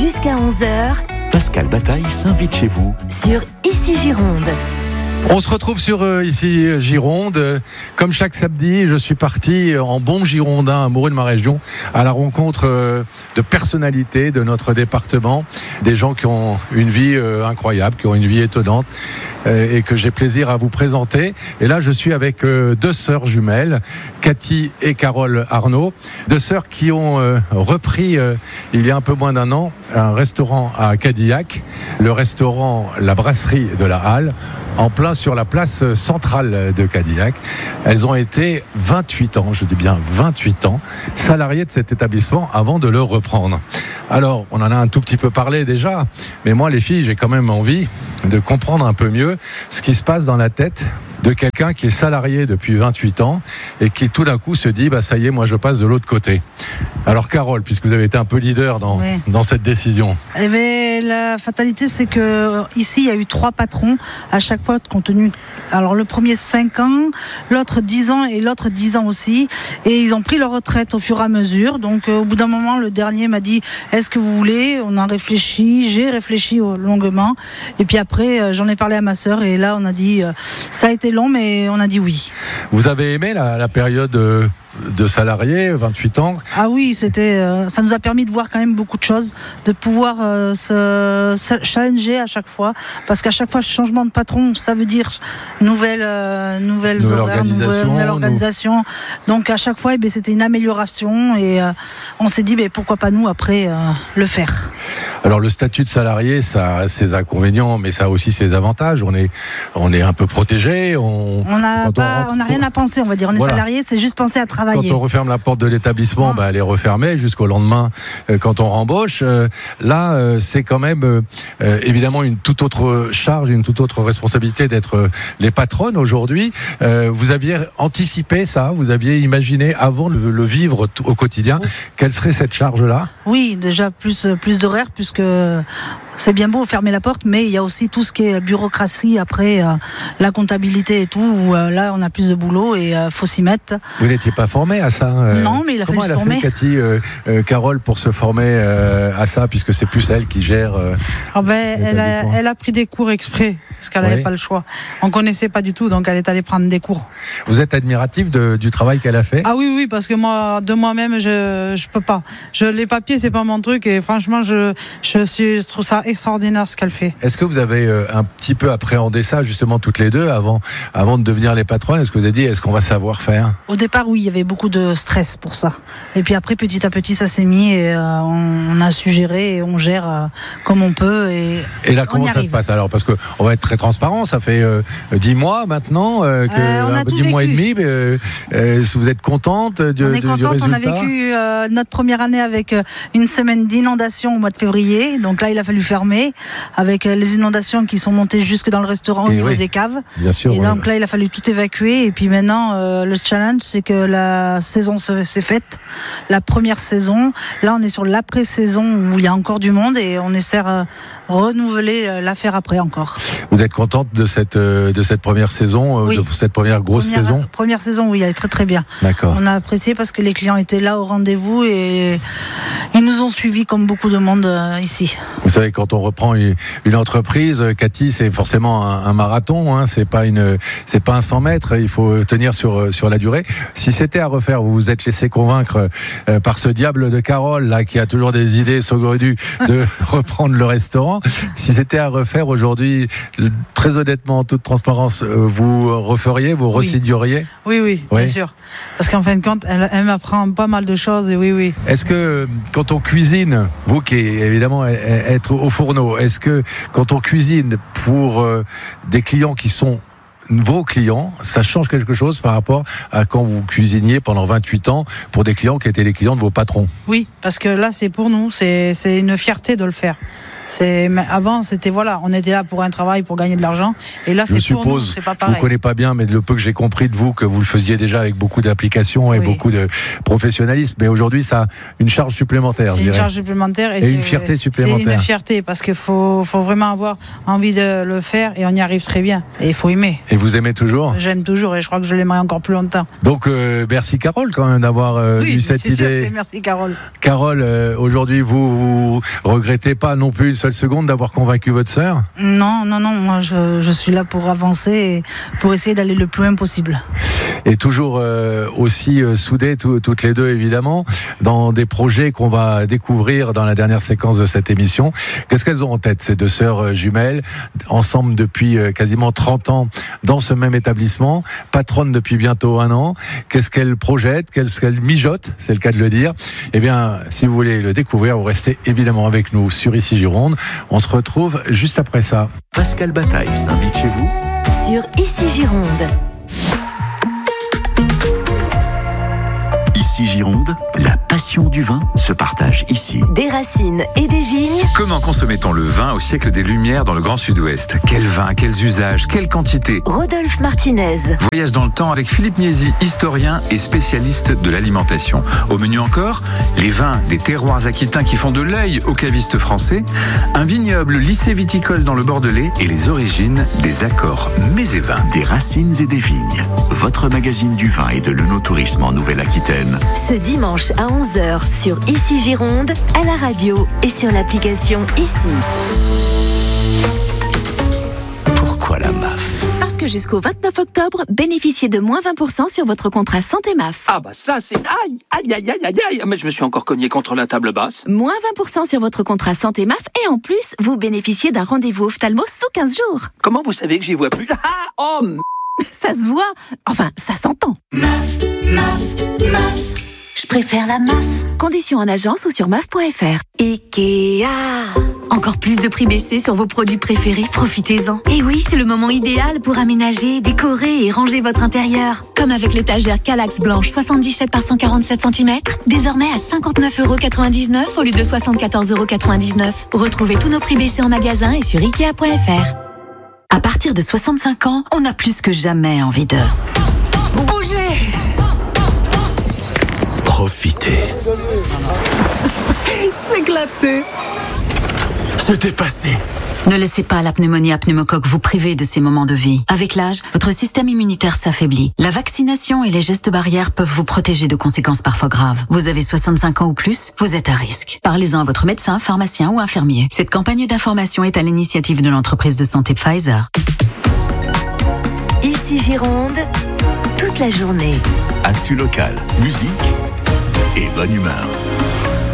Jusqu'à 11h. Pascal Bataille s'invite chez vous sur Ici Gironde. On se retrouve sur Ici Gironde. Comme chaque samedi, je suis parti en bon Girondin, amoureux de ma région, à la rencontre de personnalités de notre département, des gens qui ont une vie incroyable, qui ont une vie étonnante et que j'ai plaisir à vous présenter. Et là, je suis avec deux sœurs jumelles, Cathy et Carole Arnaud, deux sœurs qui ont repris il y a un peu moins d'un an un restaurant à Cadillac, le restaurant La Brasserie de la Halle, en plein sur la place centrale de Cadillac. Elles ont été 28 ans, je dis bien 28 ans, salariées de cet établissement avant de le reprendre. Alors, on en a un tout petit peu parlé déjà, mais moi les filles, j'ai quand même envie de comprendre un peu mieux ce qui se passe dans la tête de quelqu'un qui est salarié depuis 28 ans et qui tout d'un coup se dit ça y est, moi je passe de l'autre côté. Alors Carole, puisque vous avez été un peu leader dans cette décision. Eh bien, la fatalité, c'est que ici il y a eu 3 patrons à chaque fois compte tenu. Alors le premier 5 ans, l'autre 10 ans et l'autre 10 ans aussi, et ils ont pris leur retraite au fur et à mesure. Donc au bout d'un moment, le dernier m'a dit est-ce que vous voulez? On a réfléchi, j'ai réfléchi longuement, et puis après j'en ai parlé à ma sœur et là on a dit ça a été long, mais on a dit oui. Vous avez aimé la période de salarié, 28 ans? Ah oui, ça nous a permis de voir quand même beaucoup de choses, de pouvoir se challenger à chaque fois, parce qu'à chaque fois changement de patron, ça veut dire nouvelles horaires, nouvelle organisation. Donc à chaque fois, c'était une amélioration et on s'est dit pourquoi pas nous après le faire. Alors le statut de salarié, ça a ses inconvénients, mais ça a aussi ses avantages. On est un peu protégé. On n'a rien à penser, on va dire. On est salarié, c'est juste penser à travailler. Quand on referme la porte de l'établissement, elle est refermée jusqu'au lendemain quand on rembauche. Là, c'est quand même évidemment une toute autre charge, une toute autre responsabilité d'être les patronnes aujourd'hui. Vous aviez anticipé ça? Vous aviez imaginé avant de le vivre au quotidien? Quelle serait cette charge-là? Oui, déjà plus d'horaires, puisque c'est bien beau fermer la porte, mais il y a aussi tout ce qui est bureaucratie après, la comptabilité et tout, où là on a plus de boulot et faut s'y mettre. Vous n'étiez pas formé à ça? Non, mais il a fallu se former. Comment elle a fait, Cathy, Carole, pour se former à ça, puisque c'est plus elle qui gère elle a pris des cours exprès, parce qu'elle n'avait pas le choix. On ne connaissait pas du tout, donc elle est allée prendre des cours. Vous êtes admiratif du travail qu'elle a fait? Ah oui, parce que moi-même, je peux pas. Les papiers, c'est pas mon truc, et franchement, je trouve ça extraordinaire ce qu'elle fait. Est-ce que vous avez un petit peu appréhendé ça justement toutes les deux avant de devenir les patronnes? Est-ce que vous avez dit est-ce qu'on va savoir faire? Au départ, oui, il y avait beaucoup de stress pour ça. Et puis après, petit à petit, ça s'est mis et on a su gérer et on gère comme on peut. Et là, comment ça se passe alors? Parce qu'on va être très transparent, ça fait 10 mois maintenant, 10 mois et demi. Vous êtes contente du résultat? On a vécu notre première année avec une semaine d'inondation au mois de février. Donc là, il a fallu fermer avec les inondations qui sont montées jusque dans le restaurant au niveau des caves. Bien sûr, donc là, il a fallu tout évacuer. Et puis maintenant, le challenge, c'est que la saison s'est faite. La première saison. Là, on est sur l'après-saison où il y a encore du monde et on essaie renouveler l'affaire après encore. Vous êtes contente de cette première saison, de cette première grosse saison? Première saison, oui, elle est très très bien. D'accord. On a apprécié parce que les clients étaient là au rendez-vous et ils nous ont suivis comme beaucoup de monde ici. Vous savez, quand on reprend une entreprise, Cathy, c'est forcément un marathon, hein, c'est pas un 100 mètres, il faut tenir sur la durée. Si c'était à refaire, vous vous êtes laissé convaincre par ce diable de Carole là qui a toujours des idées saugrenues de reprendre le restaurant. Si c'était à refaire aujourd'hui, très honnêtement, en toute transparence, vous referiez, vous resigneriez? Oui, bien sûr. Parce qu'en fin de compte, elle m'apprend pas mal de choses et oui. Est-ce que quand on cuisine, vous qui évidemment être au fourneau, est-ce que quand on cuisine pour des clients qui sont vos clients, ça change quelque chose par rapport à quand vous cuisiniez pendant 28 ans pour des clients qui étaient les clients de vos patrons? Oui, parce que là c'est pour nous, c'est une fierté de le faire. Mais avant, c'était voilà, on était là pour un travail, pour gagner de l'argent. Et là, c'est pour nous, c'est pas pareil. Je vous connais pas bien, mais le peu que j'ai compris de vous, que vous le faisiez déjà avec beaucoup d'applications et beaucoup de professionnalisme. Mais aujourd'hui, ça a une charge supplémentaire. C'est une charge supplémentaire et une fierté supplémentaire. C'est une fierté parce qu'il faut vraiment avoir envie de le faire et on y arrive très bien. Et il faut aimer. Et vous aimez toujours ? J'aime toujours et je crois que je l'aimerai encore plus longtemps. Donc merci Carole quand même d'avoir eu cette idée. Sûr, merci Carole. Carole, aujourd'hui vous regrettez pas non plus une seule seconde d'avoir convaincu votre sœur ? Non, moi je suis là pour avancer et pour essayer d'aller le plus loin possible. Et toujours aussi soudées toutes les deux évidemment dans des projets qu'on va découvrir dans la dernière séquence de cette émission. Qu'est-ce qu'elles ont en tête ces deux sœurs jumelles, ensemble depuis quasiment 30 ans dans ce même établissement, patronnes depuis bientôt 1 an. Qu'est-ce qu'elles projettent, qu'est-ce qu'elles mijotent, c'est le cas de le dire. Eh bien, si vous voulez le découvrir, vous restez évidemment avec nous sur Ici Gironde. On se retrouve juste après ça. Pascal Bataille s'invite chez vous sur Ici Gironde. Ici Gironde, la passion du vin se partage ici. Des racines et des vignes. Comment consommait-on le vin au siècle des Lumières dans le Grand Sud-Ouest ? Quel vin, quels usages, quelle quantité ? Rodolphe Martinez. Voyage dans le temps avec Philippe Niesi, historien et spécialiste de l'alimentation. Au menu encore, les vins des terroirs aquitains qui font de l'œil aux cavistes français, un vignoble lycée viticole dans le Bordelais et les origines des accords mets et vins. Des racines et des vignes. Votre magazine du vin et de l'œnotourisme en Nouvelle-Aquitaine. Ce dimanche à 11h sur Ici Gironde, à la radio et sur l'application Ici. Pourquoi la MAF ? Parce que jusqu'au 29 octobre, bénéficiez de moins 20% sur votre contrat santé MAF. Ah bah ça c'est... Aïe, mais je me suis encore cogné contre la table basse. Moins 20% sur votre contrat santé MAF et en plus, vous bénéficiez d'un rendez-vous ophtalmo sous 15 jours. Comment vous savez que j'y vois plus ? Ça se voit. Enfin, ça s'entend. MAF. Je préfère la MAF. Conditions en agence ou sur MAF.fr. Ikea. Encore plus de prix baissés sur vos produits préférés, profitez-en. Et oui, c'est le moment idéal pour aménager, décorer et ranger votre intérieur. Comme avec l'étagère Kallax blanche 77 par 147 cm, désormais à 59,99€ au lieu de 74,99€. Retrouvez tous nos prix baissés en magasin et sur Ikea.fr. À partir de 65 ans, on a plus que jamais envie de bouger. Profitez. S'éclater. Se dépasser. Ne laissez pas la pneumonie à pneumocoque vous priver de ces moments de vie. Avec l'âge, votre système immunitaire s'affaiblit. La vaccination et les gestes barrières peuvent vous protéger de conséquences parfois graves. Vous avez 65 ans ou plus, vous êtes à risque. Parlez-en à votre médecin, pharmacien ou infirmier. Cette campagne d'information est à l'initiative de l'entreprise de santé Pfizer. Ici Gironde, toute la journée. Actu local, musique et bonne humeur.